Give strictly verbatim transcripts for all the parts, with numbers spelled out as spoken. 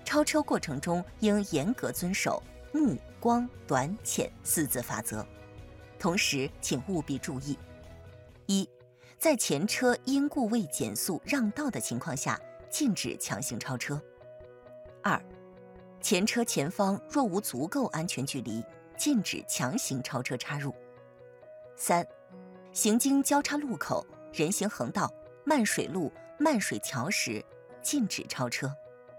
超车过程中应严格遵守目、光、短、浅四字法则。同时，请务必注意：一，在前车因故未减速让道的情况下，禁止强行超车；二，前车前方若无足够安全距离，禁止强行超车插入；三，行经交叉路口、人行横道、漫水路、漫水桥时，禁止超车。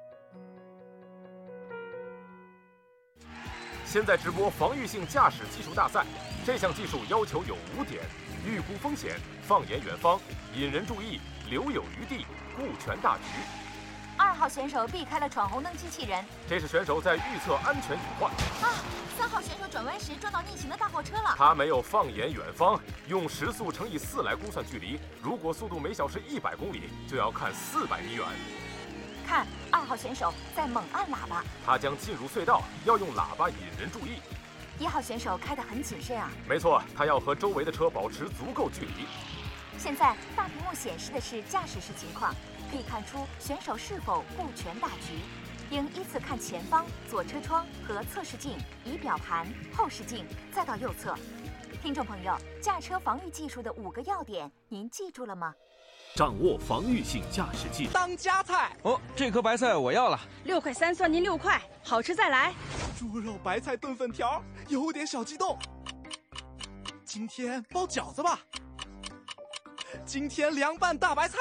现在直播防御性驾驶技术大赛，这项技术要求有五点：预估风险、放眼远方、引人注意、留有余地、顾全大局。 二号选手避开了闯红灯机器人， 这是选手在预测安全隐患。 啊，三号选手转弯时撞到逆行的大货车了。 他没有放眼远方，用时速乘以四来估算距离。如果速度每小时一百公里，就要看四百米远。 看，二号选手在猛按喇叭， 他将进入隧道，要用喇叭引人注意。 一号选手开得很谨慎啊。 没错，他要和周围的车保持足够距离。 现在大屏幕显示的是驾驶时情况，可以看出选手是否顾全大局。应依次看前方、左车窗和侧视镜、仪表盘、后视镜，再到右侧。听众朋友，驾车防御技术的五个要点，您记住了吗？ 掌握防御性驾驶技术。 当家菜哦，这颗白菜我要了。 六块三算您六块，好吃再来。 猪肉白菜炖粉条，有点小激动。今天包饺子吧。今天凉拌大白菜。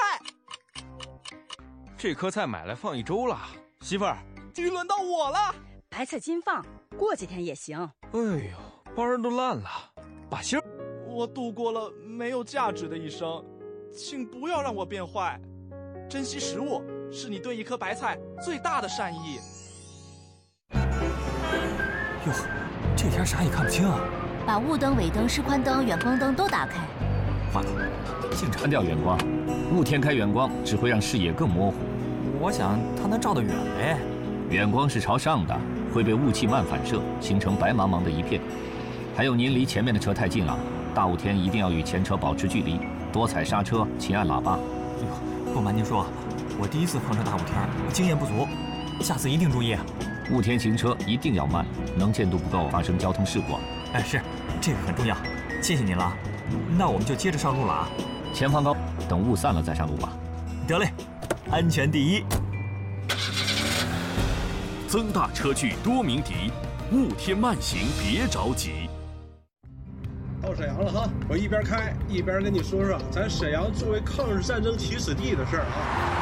这颗菜买来放一周了，媳妇儿， 终于轮到我了。 白菜金放，过几天也行。 哎呦，包儿都烂了，把芯儿。 我度过了没有价值的一生。请不要让我变坏，珍惜食物是你对一颗白菜最大的善意。 哟，这天啥也看不清啊！ 把雾灯、尾灯、示宽灯、远光灯都打开。 话筒，警察关掉远光，雾天开远光只会让视野更模糊。 我想它能照得远呗。 远光是朝上的，会被雾气慢反射，形成白茫茫的一片。还有您离前面的车太近了，大雾天一定要与前车保持距离。多踩刹车，勤按喇叭。 哎呦，不瞒您说，我第一次碰上大雾天，经验不足，下次一定注意。 雾天行车一定要慢，能见度不够发生交通事故。 哎，是，这个很重要，谢谢您了。那我们就接着上路了啊。 前方高，等雾散了再上路吧。 得嘞，安全第一。 增大车距多鸣笛，雾天慢行别着急。 到沈阳了哈，我一边开一边跟你说说咱沈阳作为抗日战争起始地的事儿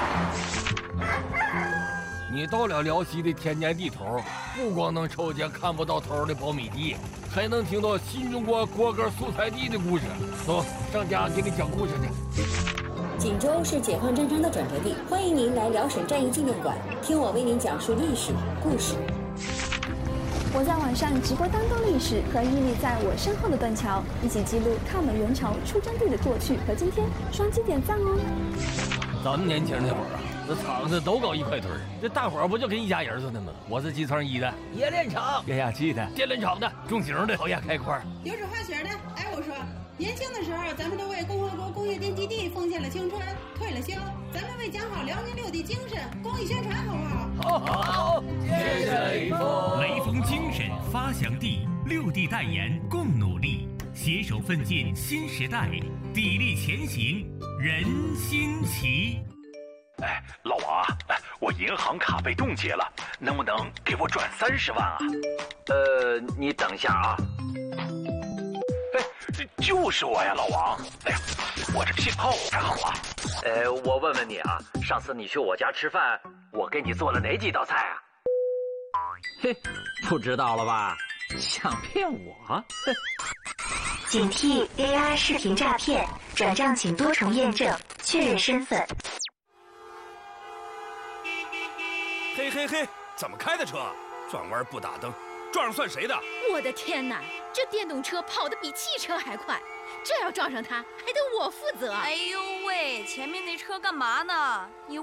啊。你到了辽西的天年地头，不光能瞅见看不到头的苞米地，还能听到新中国国歌素材地的故事。走，上家给你讲故事去。 锦州是解放战争的转折地，欢迎您来辽沈战役纪念馆，听我为您讲述历史故事。 我在网上直播当当历史，和屹立在我身后的断桥一起记录抗美援朝出征地的过去和今天，双击点赞哦！ 咱们年轻那会儿啊，这厂子都搞一块堆儿，这大伙儿不就跟一家人似的吗？我是基层一的，冶炼厂；液压器的，电缆厂的；重型的，烤鸭开块； 油脂化学的。哎，我说，年轻的时候咱们都为共和国工业电基地奉献了青春，退了休，咱们为讲好辽宁六地精神公益宣传，好不好？ 好好好，谢谢雷锋。 雷锋精神发祥地，六地代言共努力，携手奋进新时代，砥砺前行，人心齐。 哎，老王啊，我银行卡被冻结了，能不能给我转三十万啊？ 呃，你等一下啊。 哎，这就是我呀，老王。哎呀，我这信号不太好啊。 呃，我问问你啊，上次你去我家吃饭，我给你做了哪几道菜啊？嘿，不知道了吧？想骗我？ 警惕 A I 视频诈骗，转账请多重验证，确认身份。 嘿嘿嘿，怎么开的车？转弯不打灯，撞上算谁的？ 我的天哪，这电动车跑得比汽车还快，这要撞上它，还得我负责。 哎呦喂，前面那车干嘛呢？你